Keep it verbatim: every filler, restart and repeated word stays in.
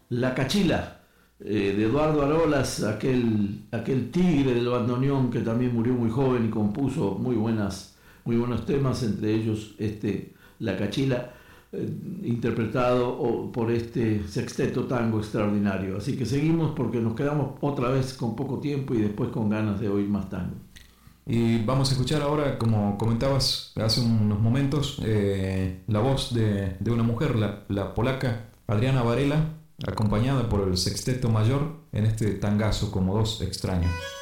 La Cachila, eh, de Eduardo Arolas, aquel, aquel tigre del bandoneón que también murió muy joven y compuso muy, buenas, muy buenos temas, entre ellos este, La Cachila, eh, interpretado por este sexteto tango extraordinario. Así que seguimos porque nos quedamos otra vez con poco tiempo y después con ganas de oír más tango. Y vamos a escuchar ahora, como comentabas hace unos momentos, eh, la voz de, de una mujer, la, la polaca Adriana Varela, acompañada por el Sexteto Mayor en este tangazo como dos extraños.